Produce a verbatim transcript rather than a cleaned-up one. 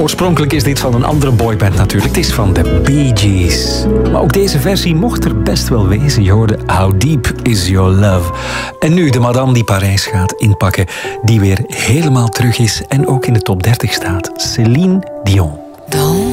Oorspronkelijk is dit van een andere boyband natuurlijk. Het is van de Bee Gees. Maar ook deze versie mocht er best wel wezen. Je hoorde How Deep Is Your Love. En nu de madame die Parijs gaat inpakken. Die weer helemaal terug is en ook in de top dertig staat. Céline Dion. Dans